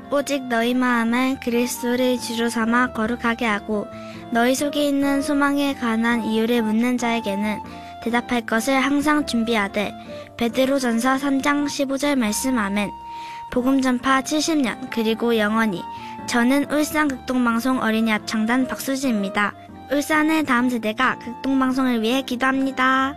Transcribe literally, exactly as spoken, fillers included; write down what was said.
오직 너희 마음을 그리스도를 주로 삼아 거룩하게 하고 너희 속에 있는 소망에 관한 이유를 묻는 자에게는 대답할 것을 항상 준비하되. 베드로전서 삼 장 십오 절 말씀. 아멘. 복음 전파 칠십 년 그리고 영원히. 저는 울산 극동방송 어린이 합창단 박수지입니다. 울산의 다음 세대가 극동방송을 위해 기도합니다.